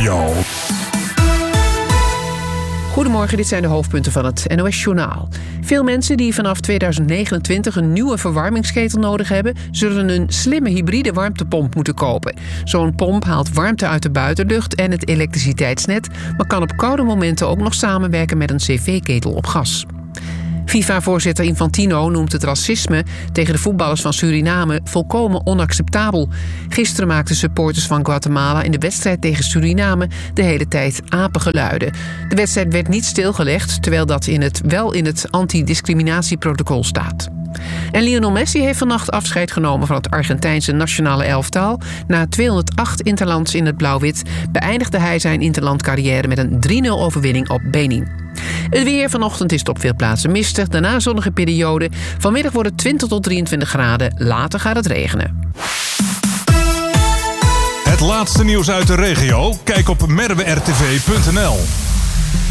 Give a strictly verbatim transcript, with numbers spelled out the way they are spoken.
regio. Goedemorgen, dit zijn de hoofdpunten van het N O S-journaal. Veel mensen die vanaf tweeduizend negenentwintig een nieuwe verwarmingsketel nodig hebben, zullen een slimme hybride warmtepomp moeten kopen. Zo'n pomp haalt warmte uit de buitenlucht en het elektriciteitsnet, maar kan op koude momenten ook nog samenwerken met een cv-ketel op gas. FIFA-voorzitter Infantino noemt het racisme tegen de voetballers van Suriname volkomen onacceptabel. Gisteren maakten supporters van Guatemala in de wedstrijd tegen Suriname de hele tijd apengeluiden. De wedstrijd werd niet stilgelegd, terwijl dat in het, wel in het antidiscriminatieprotocol staat. En Lionel Messi heeft vannacht afscheid genomen van het Argentijnse nationale elftal. Na tweehonderdacht interlands in het blauw-wit beëindigde hij zijn interlandcarrière met een drie nul overwinning op Benin. Het weer vanochtend is het op veel plaatsen mistig, daarna zonnige periode. Vanmiddag wordt het twintig tot drieëntwintig graden, later gaat het regenen. Het laatste nieuws uit de regio? Kijk op merwe r t v punt n l.